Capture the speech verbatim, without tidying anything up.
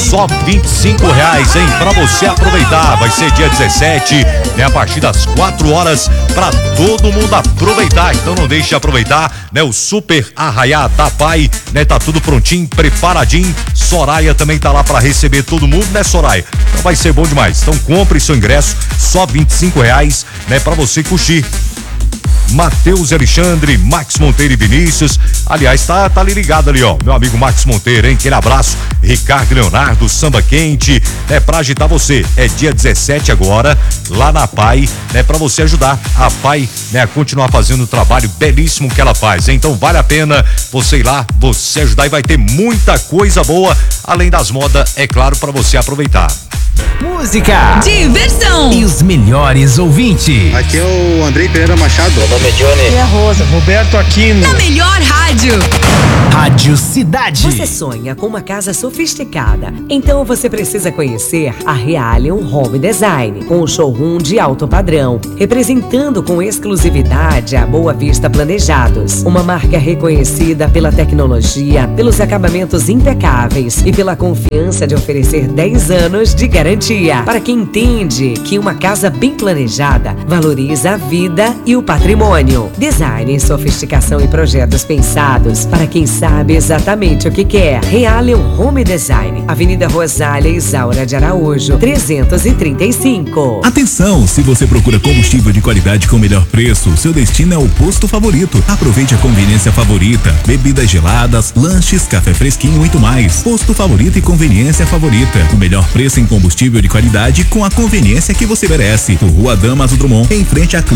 só vinte e cinco reais, hein? Pra você aproveitar. Vai ser dia dezessete, né? A partir das quatro horas, pra todo mundo aproveitar. Então não deixe de aproveitar, né? O Super Arraiá da Pai, né? Tá tudo prontinho, preparadinho. Soraya também tá lá pra receber todo mundo, né, Soraya? Então vai ser bom demais. Então compre seu ingresso, só vinte e cinco reais, né? Pra você curtir. Matheus Alexandre, Max Monteiro e Vinícius. Aliás, tá, tá ali ligado ali, ó. Meu amigo Max Monteiro, hein? Aquele abraço. Ricardo Leonardo, Samba Quente. É pra agitar você. É dia dezessete agora, lá na Pai, né? Pra você ajudar a Pai, né? A continuar fazendo o trabalho belíssimo que ela faz, hein? Então vale a pena você ir lá, você ajudar e vai ter muita coisa boa, além das modas, é claro, pra você aproveitar. Música, diversão e os melhores ouvintes. Aqui é o Andrei Pereira Machado. Meu nome é Johnny. E a Rosa. Roberto Aquino. Na melhor rádio. Rádio Cidade. Você sonha com uma casa sofisticada? Então você precisa conhecer a Realium Home Design, com um showroom de alto padrão, representando com exclusividade a Boa Vista Planejados, uma marca reconhecida pela tecnologia, pelos acabamentos impecáveis e pela confiança de oferecer dez anos de garantia, para quem entende que uma casa bem planejada valoriza a vida e o patrimônio. Design, sofisticação e projetos pensados para quem sabe exatamente o que quer. Realium Home Design, Avenida Rosália Isaura de Araújo, trezentos e trinta e cinco. Atenção, se você procura combustível de qualidade com melhor preço, seu destino é o Posto Favorito. Aproveite a conveniência Favorita, bebidas geladas, lanches, café fresquinho e muito mais. Posto Favorito e conveniência Favorita, o melhor preço em combustível de qualidade com a conveniência que você merece. Por Rua Damaso Drummond, em frente à Clínica